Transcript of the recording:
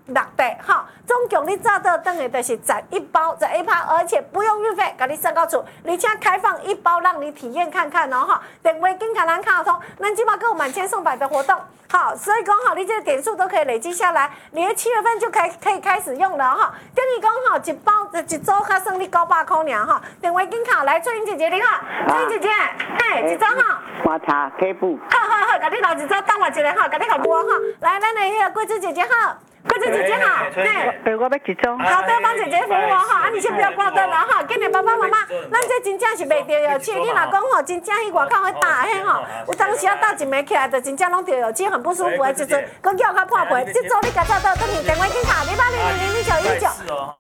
6袋哈，总共你早到等于就是11包，11包，而且不用运费，给你送到厝，而且开放1包让你体验看看哦哈。电话紧甲咱卡通，咱即马还有满千送百的活动，好，所以讲哈，你这个点数都可以累积下来，你的7月份就可以开始用了哈。等于讲哈，一包一组较算你900块尔哈。电话紧卡来，翠英姐姐你好，翠英姐姐，嘿，一组哈。 花茶 K 布。 好，甲你留一组等我一下哈，甲你服务哈。来，咱的迄个桂枝姐姐好。桂枝姐姐好， 对，我要一组。 好的，帮姐姐服务哈，你先不要挂断了哈，今日爸爸妈妈，咱这真正是袂着药剂，你若讲吼，真正去外口去打迄吼，有当时啊打一暝起来，就真正拢着药剂，很不舒服的时阵，佮叫较破皮，这组你甲找到，等于电话紧卡，0800091919。